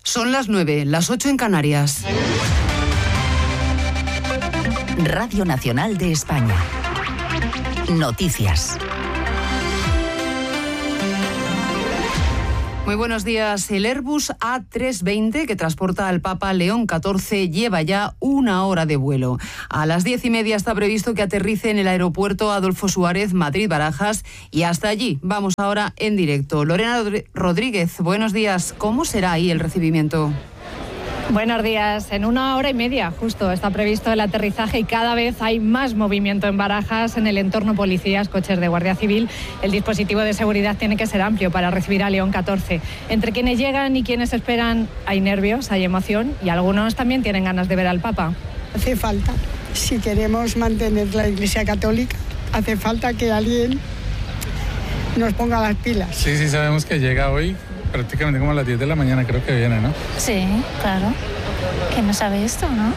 Son las 9, las 8 en Canarias. Radio Nacional de España. Noticias. Muy buenos días. El Airbus A320 que transporta al Papa León XIV lleva ya 1 hora de vuelo. A las 10:30 está previsto que aterrice en el aeropuerto Adolfo Suárez, Madrid-Barajas, y hasta allí vamos ahora en directo. Lorena Rodríguez, buenos días. ¿Cómo será ahí el recibimiento? Buenos días. En 1 hora y media justo está previsto el aterrizaje y cada vez hay más movimiento en Barajas, en el entorno policías, coches de Guardia Civil. El dispositivo de seguridad tiene que ser amplio para recibir a León XIV. Entre quienes llegan y quienes esperan hay nervios, hay emoción y algunos también tienen ganas de ver al Papa. Hace falta, si queremos mantener la Iglesia Católica, hace falta que alguien nos ponga las pilas. Sí, sabemos que llega hoy. Prácticamente como a las 10 de la mañana creo que viene, ¿no? Sí, claro. ¿Quién no sabe esto, no?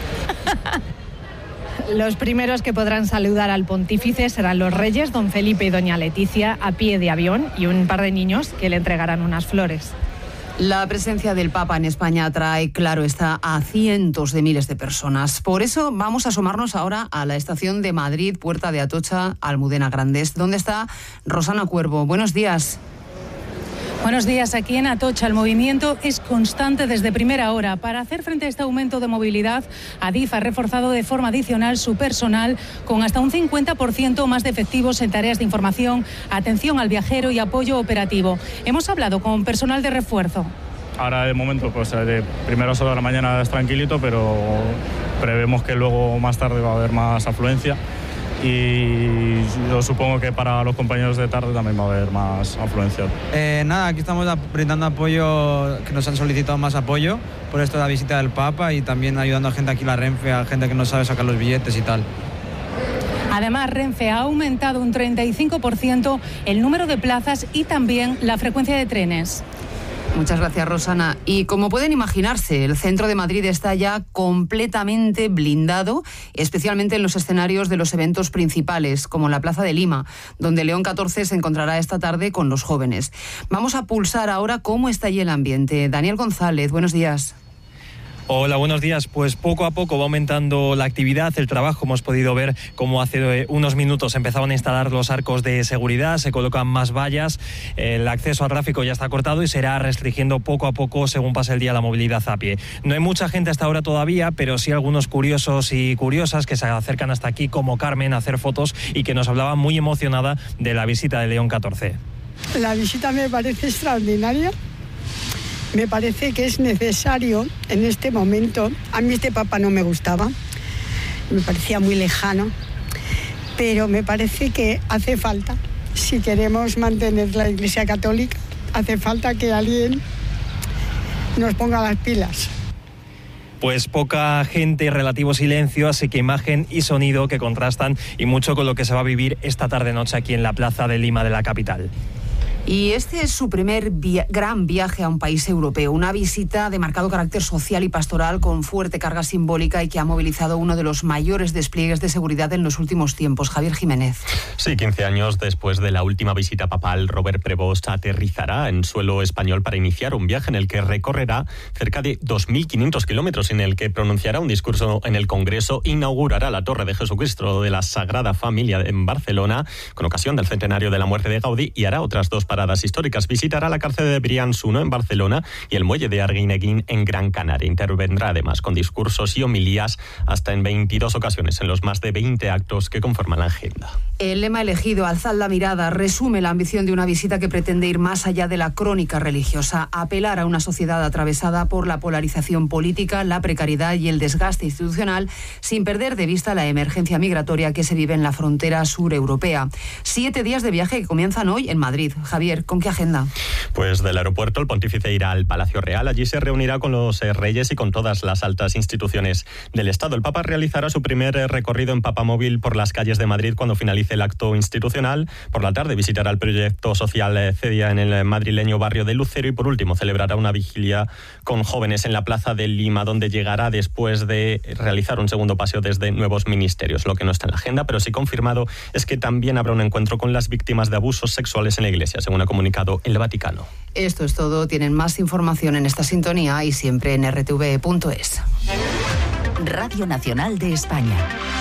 Los primeros que podrán saludar al pontífice serán los reyes, don Felipe y doña Leticia, a pie de avión, y un par de niños que le entregarán unas flores. La presencia del Papa en España atrae, claro está, a cientos de miles de personas. Por eso vamos a asomarnos ahora a la estación de Madrid, Puerta de Atocha, Almudena Grandes, donde está Rosana Cuervo. Buenos días. Buenos días. Aquí en Atocha el movimiento es constante desde primera hora. Para hacer frente a este aumento de movilidad, Adif ha reforzado de forma adicional su personal con hasta un 50% más de efectivos en tareas de información, atención al viajero y apoyo operativo. Hemos hablado con personal de refuerzo. Ahora de momento, pues de primeras horas de la mañana es tranquilito, pero prevemos que luego más tarde va a haber más afluencia. Y yo supongo que para los compañeros de tarde también va a haber más afluencia. Aquí estamos brindando apoyo, que nos han solicitado más apoyo por esto de la visita del Papa y también ayudando a gente aquí en la Renfe, a gente que no sabe sacar los billetes y tal. Además, Renfe ha aumentado un 35% el número de plazas y también la frecuencia de trenes. Muchas gracias, Rosana. Y como pueden imaginarse, el centro de Madrid está ya completamente blindado, especialmente en los escenarios de los eventos principales, como la Plaza de Lima, donde León XIV se encontrará esta tarde con los jóvenes. Vamos a pulsar ahora cómo está allí el ambiente. Daniel González, buenos días. Hola, buenos días. Pues poco a poco va aumentando la actividad, el trabajo. Hemos podido ver cómo hace unos minutos empezaban a instalar los arcos de seguridad, se colocan más vallas, el acceso al tráfico ya está cortado y se irá restringiendo poco a poco según pase el día la movilidad a pie. No hay mucha gente hasta ahora todavía, pero sí algunos curiosos y curiosas que se acercan hasta aquí, como Carmen, a hacer fotos y que nos hablaba muy emocionada de la visita de León XIV. La visita me parece extraordinaria. Me parece que es necesario en este momento. A mí este Papa no me gustaba, me parecía muy lejano, pero me parece que hace falta, si queremos mantener la Iglesia Católica, hace falta que alguien nos ponga las pilas. Pues poca gente, relativo silencio, así que imagen y sonido que contrastan y mucho con lo que se va a vivir esta tarde-noche aquí en la Plaza de Lima de la capital. Y este es su primer gran viaje a un país europeo, una visita de marcado carácter social y pastoral con fuerte carga simbólica y que ha movilizado uno de los mayores despliegues de seguridad en los últimos tiempos. Javier Jiménez. Sí, 15 años después de la última visita papal, Robert Prevost aterrizará en suelo español para iniciar un viaje en el que recorrerá cerca de 2.500 kilómetros, en el que pronunciará un discurso en el Congreso, inaugurará la Torre de Jesucristo de la Sagrada Familia en Barcelona, con ocasión del centenario de la muerte de Gaudí, y hará otras dos paradas históricas. Visitará la cárcel de Brians-I en Barcelona y el muelle de Arguineguín en Gran Canaria. Intervendrá además con discursos y homilías hasta en 22 ocasiones en los más de 20 actos que conforman la agenda. El lema elegido, Alzad la mirada, resume la ambición de una visita que pretende ir más allá de la crónica religiosa, apelar a una sociedad atravesada por la polarización política, la precariedad y el desgaste institucional, sin perder de vista la emergencia migratoria que se vive en la frontera sur europea. 7 días de viaje que comienzan hoy en Madrid. Javier, ¿con qué agenda? Pues del aeropuerto el pontífice irá al Palacio Real. Allí se reunirá con los reyes y con todas las altas instituciones del Estado. El Papa realizará su primer recorrido en papamóvil por las calles de Madrid cuando finalice el acto institucional. Por la tarde visitará el proyecto social CEDIA en el madrileño barrio de Lucero y por último celebrará una vigilia con jóvenes en la Plaza de Lima, donde llegará después de realizar un segundo paseo desde nuevos ministerios. Lo que no está en la agenda, pero sí confirmado, es que también habrá un encuentro con las víctimas de abusos sexuales en la Iglesia. según ha comunicado el Vaticano. Esto es todo. Tienen más información en esta sintonía y siempre en rtve.es. Radio Nacional de España.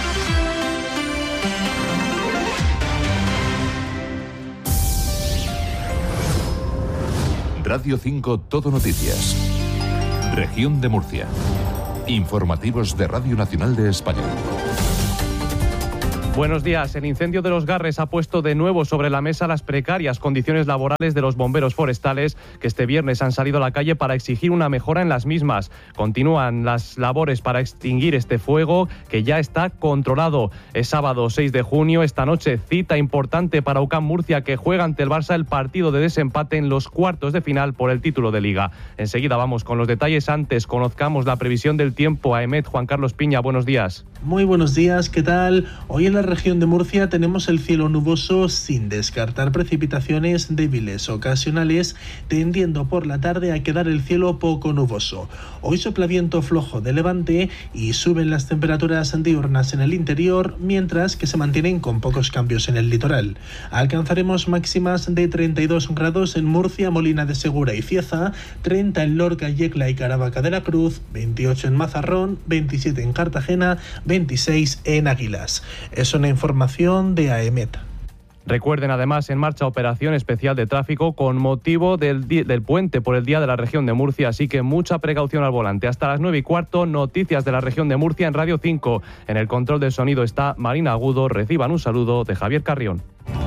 Radio 5 Todo Noticias. Región de Murcia. Informativos de Radio Nacional de España. Buenos días. El incendio de Los Garres ha puesto de nuevo sobre la mesa las precarias condiciones laborales de los bomberos forestales que este viernes han salido a la calle para exigir una mejora en las mismas. Continúan las labores para extinguir este fuego que ya está controlado. Es sábado 6 de junio. Esta noche cita importante para UCAM Murcia, que juega ante el Barça el partido de desempate en los cuartos de final por el título de Liga. Enseguida vamos con los detalles. Antes conozcamos la previsión del tiempo. AEMET, Juan Carlos Piña, buenos días. Muy buenos días, ¿qué tal? Hoy en la región de Murcia tenemos el cielo nuboso sin descartar precipitaciones débiles ocasionales, tendiendo por la tarde a quedar el cielo poco nuboso. Hoy sopla viento flojo de levante y suben las temperaturas diurnas en el interior, mientras que se mantienen con pocos cambios en el litoral. Alcanzaremos máximas de 32 grados en Murcia, Molina de Segura y Cieza, 30 en Lorca, Yecla y Caravaca de la Cruz, 28 en Mazarrón, 27 en Cartagena, 26 en Águilas. Es una información de AEMET. Recuerden además en marcha operación especial de tráfico con motivo del puente por el Día de la Región de Murcia, así que mucha precaución al volante. Hasta las 9:15, noticias de la Región de Murcia en Radio 5. En el control del sonido está Marina Agudo. Reciban un saludo de Javier Carrión.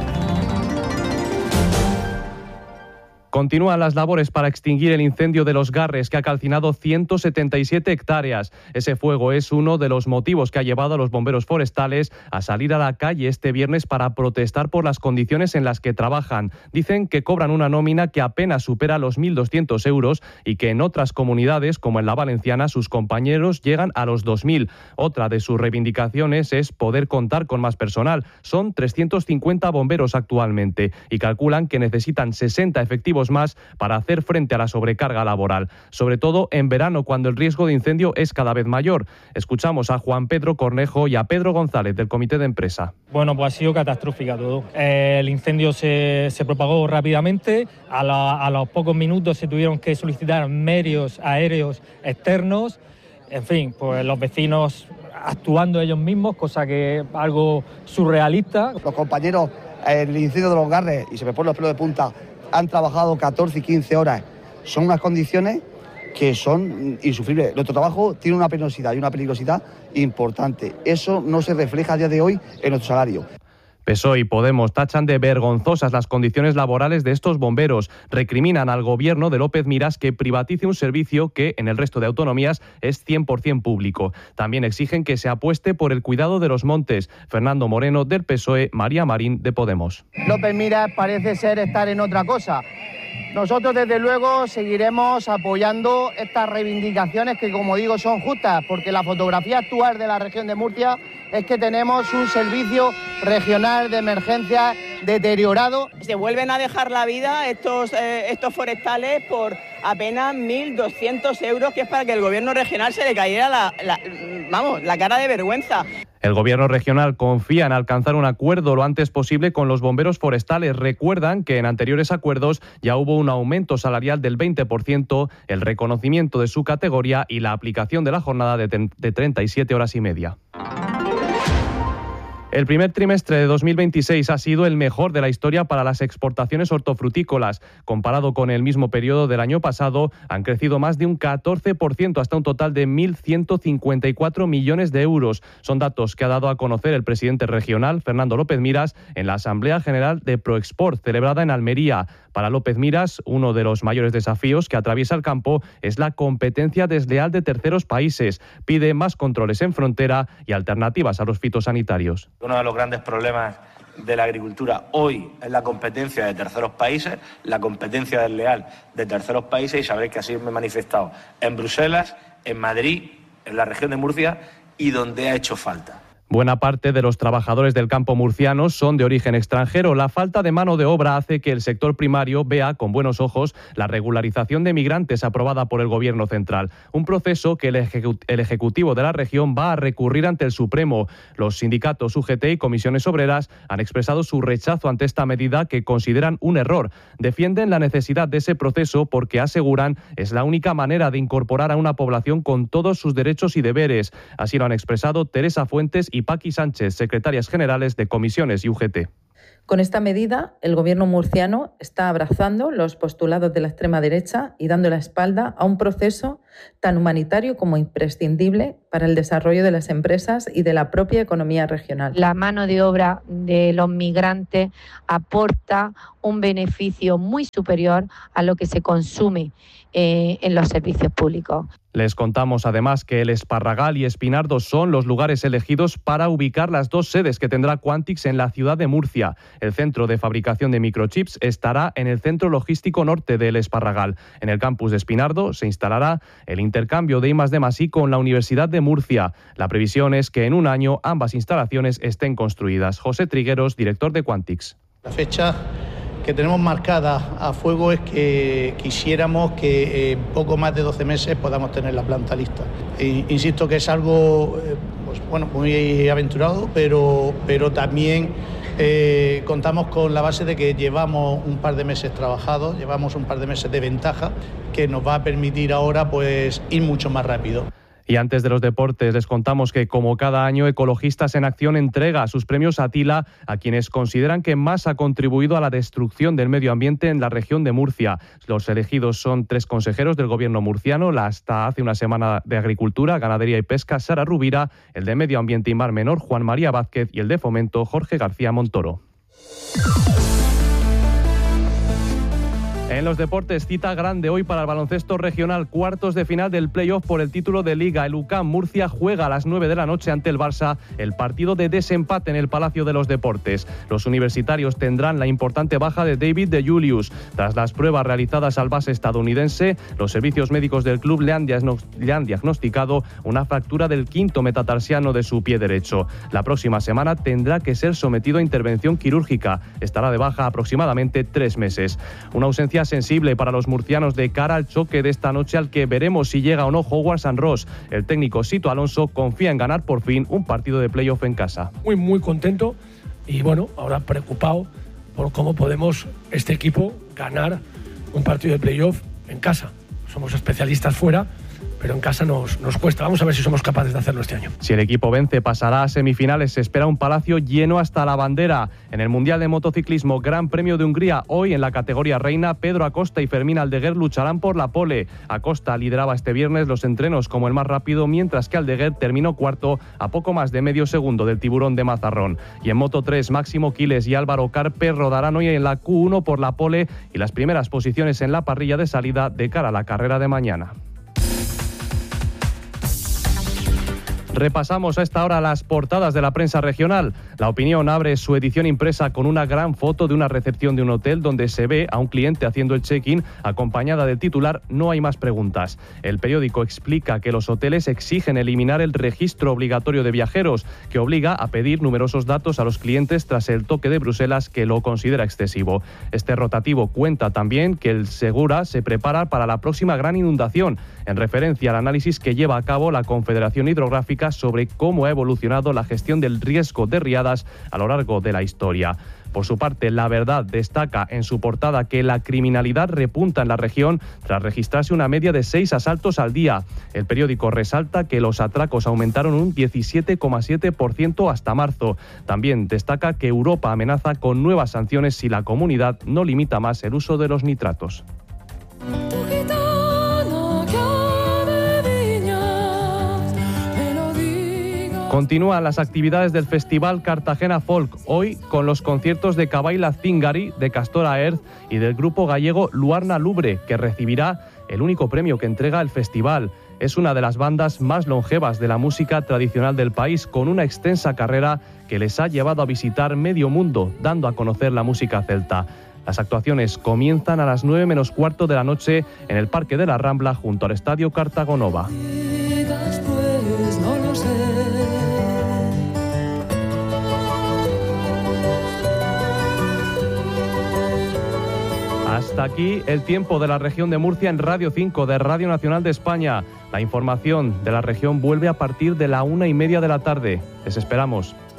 Continúan las labores para extinguir el incendio de Los Garres, que ha calcinado 177 hectáreas. Ese fuego es uno de los motivos que ha llevado a los bomberos forestales a salir a la calle este viernes para protestar por las condiciones en las que trabajan. Dicen que cobran una nómina que apenas supera los 1.200 euros y que en otras comunidades, como en la valenciana, sus compañeros llegan a los 2.000. Otra de sus reivindicaciones es poder contar con más personal. Son 350 bomberos actualmente y calculan que necesitan 60 efectivos más para hacer frente a la sobrecarga laboral, sobre todo en verano, cuando el riesgo de incendio es cada vez mayor. Escuchamos a Juan Pedro Cornejo y a Pedro González del comité de empresa. Bueno, pues ha sido catastrófica todo. El incendio se propagó rápidamente, a los pocos minutos se tuvieron que solicitar medios aéreos externos, en fin, pues los vecinos actuando ellos mismos, cosa que es algo surrealista. Los compañeros, el incendio de Los Garres, y se me ponen los pelos de punta, han trabajado 14 y 15 horas. Son unas condiciones que son insufribles. Nuestro trabajo tiene una penosidad y una peligrosidad importante. Eso no se refleja a día de hoy en nuestro salario. PSOE y Podemos tachan de vergonzosas las condiciones laborales de estos bomberos. Recriminan al gobierno de López Miras que privatice un servicio que en el resto de autonomías es 100% público. También exigen que se apueste por el cuidado de los montes. Fernando Moreno del PSOE, María Marín de Podemos. López Miras parece ser estar en otra cosa. Nosotros desde luego seguiremos apoyando estas reivindicaciones que, como digo, son justas, porque la fotografía actual de la región de Murcia es que tenemos un servicio regional de emergencia deteriorado. Se vuelven a dejar la vida estos forestales por apenas 1.200 euros, que es para que el gobierno regional se le cayera la cara de vergüenza. El gobierno regional confía en alcanzar un acuerdo lo antes posible con los bomberos forestales. Recuerdan que en anteriores acuerdos ya hubo un aumento salarial del 20%, el reconocimiento de su categoría y la aplicación de la jornada de 37 horas y media. El primer trimestre de 2026 ha sido el mejor de la historia para las exportaciones hortofrutícolas. Comparado con el mismo periodo del año pasado, han crecido más de un 14%, hasta un total de 1.154 millones de euros. Son datos que ha dado a conocer el presidente regional, Fernando López Miras, en la Asamblea General de Proexport, celebrada en Almería. Para López Miras, uno de los mayores desafíos que atraviesa el campo es la competencia desleal de terceros países. Pide más controles en frontera y alternativas a los fitosanitarios. Uno de los grandes problemas de la agricultura hoy es la competencia de terceros países, la competencia desleal de terceros países, y sabréis que así me he manifestado en Bruselas, en Madrid, en la región de Murcia y donde ha hecho falta. Buena parte de los trabajadores del campo murciano son de origen extranjero. La falta de mano de obra hace que el sector primario vea con buenos ojos la regularización de migrantes aprobada por el Gobierno central. Un proceso que el Ejecutivo de la región va a recurrir ante el Supremo. Los sindicatos UGT y comisiones obreras han expresado su rechazo ante esta medida que consideran un error. Defienden la necesidad de ese proceso porque aseguran es la única manera de incorporar a una población con todos sus derechos y deberes. Así lo han expresado Teresa Fuentes y Paqui Sánchez, secretarias generales de comisiones y UGT. Con esta medida, el Gobierno murciano está abrazando los postulados de la extrema derecha y dando la espalda a un proceso tan humanitario como imprescindible para el desarrollo de las empresas y de la propia economía regional. La mano de obra de los migrantes aporta un beneficio muy superior a lo que se consume en los servicios públicos. Les contamos además que el Esparragal y Espinardo son los lugares elegidos para ubicar las dos sedes que tendrá Quantix en la ciudad de Murcia. El centro de fabricación de microchips estará en el centro logístico norte del Esparragal. En el campus de Espinardo se instalará el intercambio de I+D+I con la Universidad de Murcia. La previsión es que en un año ambas instalaciones estén construidas. José Trigueros, director de Quantix. La fecha que tenemos marcada a fuego es que quisiéramos que en poco más de 12 meses podamos tener la planta lista. Insisto que es algo muy aventurado, pero también contamos con la base de que llevamos un par de meses trabajados, llevamos un par de meses de ventaja que nos va a permitir ahora pues ir mucho más rápido. Y antes de los deportes, les contamos que, como cada año, Ecologistas en Acción entrega sus premios Atila a quienes consideran que más ha contribuido a la destrucción del medio ambiente en la región de Murcia. Los elegidos son 3 consejeros del Gobierno murciano, la hasta hace una semana de Agricultura, Ganadería y Pesca, Sara Rubira, el de Medio Ambiente y Mar Menor, Juan María Vázquez, y el de Fomento, Jorge García Montoro. En los deportes, cita grande hoy para el baloncesto regional, cuartos de final del play-off por el título de Liga. El UCAM Murcia juega a las 9 de la noche ante el Barça el partido de desempate en el Palacio de los Deportes. Los universitarios tendrán la importante baja de David de Julius. Tras las pruebas realizadas al base estadounidense, los servicios médicos del club le han diagnosticado una fractura del quinto metatarsiano de su pie derecho. La próxima semana tendrá que ser sometido a intervención quirúrgica. Estará de baja aproximadamente 3 meses. Una ausencia sensible para los murcianos de cara al choque de esta noche, al que veremos si llega o no Howard San Ross. El técnico Sito Alonso confía en ganar por fin un partido de playoff en casa. Muy contento y ahora preocupado por cómo podemos este equipo ganar un partido de playoff en casa. Somos especialistas fuera, pero en casa nos cuesta. Vamos a ver si somos capaces de hacerlo este año. Si el equipo vence, pasará a semifinales. Se espera un Palacio lleno hasta la bandera. En el Mundial de Motociclismo, Gran Premio de Hungría, hoy en la categoría reina, Pedro Acosta y Fermín Aldeguer lucharán por la pole. Acosta lideraba este viernes los entrenos como el más rápido, mientras que Aldeguer terminó cuarto a poco más de medio segundo del Tiburón de Mazarrón. Y en Moto 3, Máximo Quiles y Álvaro Carpe rodarán hoy en la Q1 por la pole y las primeras posiciones en la parrilla de salida de cara a la carrera de mañana. Repasamos a esta hora las portadas de la prensa regional. La Opinión abre su edición impresa con una gran foto de una recepción de un hotel donde se ve a un cliente haciendo el check-in acompañada del titular "No hay más preguntas". El periódico explica que los hoteles exigen eliminar el registro obligatorio de viajeros, que obliga a pedir numerosos datos a los clientes tras el toque de Bruselas, que lo considera excesivo. Este rotativo cuenta también que el Segura se prepara para la próxima gran inundación, en referencia al análisis que lleva a cabo la Confederación Hidrográfica sobre cómo ha evolucionado la gestión del riesgo de riadas a lo largo de la historia. Por su parte, La Verdad destaca en su portada que la criminalidad repunta en la región tras registrarse una media de 6 asaltos al día. El periódico resalta que los atracos aumentaron un 17,7% hasta marzo. También destaca que Europa amenaza con nuevas sanciones si la comunidad no limita más el uso de los nitratos. Continúan las actividades del Festival Cartagena Folk, hoy con los conciertos de Cabaila Zingari, de Castora Earth y del grupo gallego Luarna Lubre, que recibirá el único premio que entrega el festival. Es una de las bandas más longevas de la música tradicional del país, con una extensa carrera que les ha llevado a visitar medio mundo, dando a conocer la música celta. Las actuaciones comienzan a las 9 menos cuarto de la noche en el Parque de la Rambla, junto al Estadio Cartagonova. Hasta aquí el tiempo de la región de Murcia en Radio 5 de Radio Nacional de España. La información de la región vuelve a partir de la 1:30 de la tarde. Les esperamos.